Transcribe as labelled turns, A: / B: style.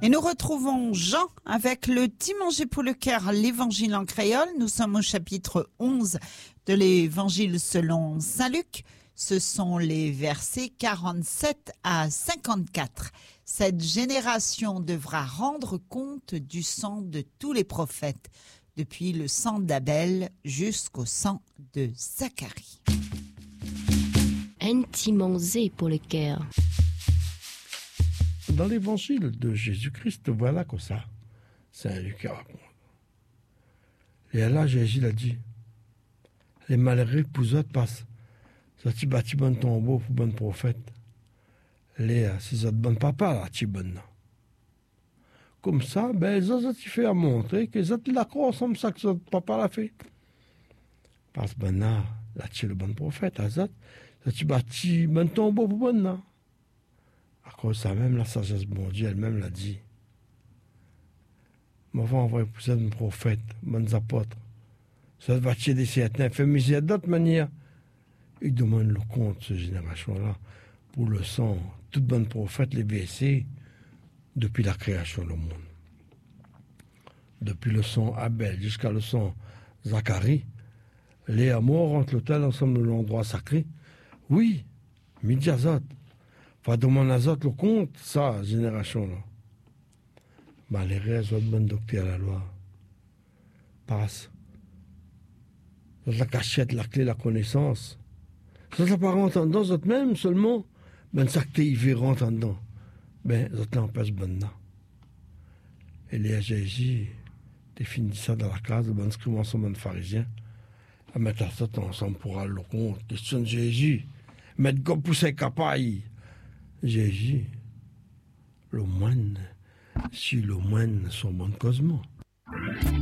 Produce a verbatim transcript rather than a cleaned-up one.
A: Et nous retrouvons Jean avec le petit manger pour le cœur, l'évangile en créole. Nous sommes au chapitre onze de l'évangile selon saint Luc. Ce sont les versets quarante-sept à cinquante-quatre. Cette génération devra rendre compte du sang de tous les prophètes, depuis le sang d'Abel jusqu'au sang de Zacharie.
B: Un petit manger pour le cœur.
C: Dans l'évangile de Jésus-Christ, voilà comme ça, Saint Luc raconte. Et là, Jésus a dit, les malheureux pour eux passent, ça tu bâtis bon tombeau pour bon prophète, les si autres bon papa là, tu bon. Comme ça, ben les autres tu fais à montrer que les autres d'accord ensemble ça que votre papa l'a fait. Parce que ben là, là tu es le bon prophète, à ça tu bâtis bon tombeau pour bon là. À cause de ça, même la sagesse de mon Dieu, elle-même l'a dit. Moi, on va épouser un prophète, bons apôtres. Ça va tuer des certains, faire misère d'autres manières. Il demande le compte, cette génération-là, pour le sang. Tout bon prophète, les versets, depuis la création du monde. Depuis le sang Abel jusqu'à le sang Zacharie, les amours entre l'autel ensemble de l'endroit sacré. Oui, midi azot. Enfin, demander à autres le compte, ça, génération-là. Bah, les restes, autres bonnes docteurs à la loi. Passe. La cachette, la clé, la connaissance. Ça, ça pas rentre en dedans, autres même, seulement, ben, ça que t'es rentre en dedans. Ben, autres là, on passe bonne là. Et les Jésus, t'es fini ça dans la classe, ben, inscrivant ensemble, ben, pharisien. À mettre ça ensemble pour aller le compte. Question de Jésus. Mettre comme pour ses capailles. Jésus, le moine, si le moine, son bon cosmo.